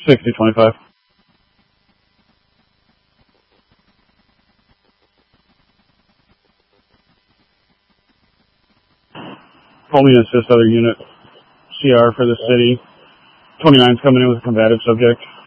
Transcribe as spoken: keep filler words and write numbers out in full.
sixty twenty-five. Holding assist other unit. C R for the city. twenty-nine's coming in with a combative subject.